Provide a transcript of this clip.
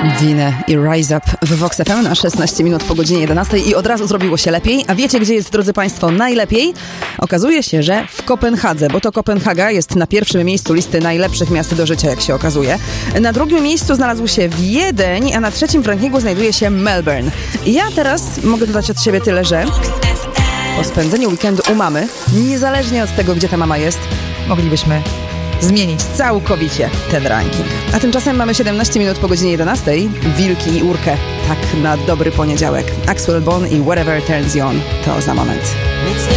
Winę i Rise Up w Vox FM na 16 minut po godzinie 11 i od razu zrobiło się lepiej. A wiecie, gdzie jest, drodzy Państwo, najlepiej? Okazuje się, że w Kopenhadze, bo to Kopenhaga jest na pierwszym miejscu listy najlepszych miast do życia, jak się okazuje. Na drugim miejscu znalazł się Wiedeń, a na trzecim w rankingu znajduje się Melbourne. Ja teraz mogę dodać od siebie tyle, że po spędzeniu weekendu u mamy, niezależnie od tego, gdzie ta mama jest, moglibyśmy zmienić całkowicie ten ranking. A tymczasem mamy 17 minut po godzinie 11. Wilki i Urkę. Tak na dobry poniedziałek. Axwell Bone i Whatever Turns You On. To za moment.